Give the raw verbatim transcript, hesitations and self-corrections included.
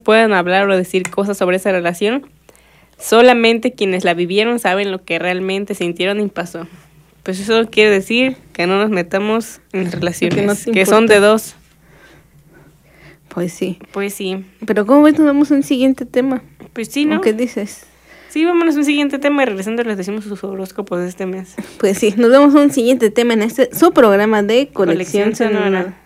puedan hablar o decir cosas sobre esa relación. Solamente quienes la vivieron saben lo que realmente sintieron y pasó. Pues eso quiere decir que no nos metamos en relaciones que, no que son de dos. Pues sí. Pues sí. Pero ¿cómo ves? Nos vamos a un siguiente tema. Pues sí, ¿no? ¿Qué dices? Sí, vámonos a un siguiente tema y regresando les decimos sus horóscopos de este mes. Pues sí, nos vemos a un siguiente tema en este su programa de Colección, Colección Sonora.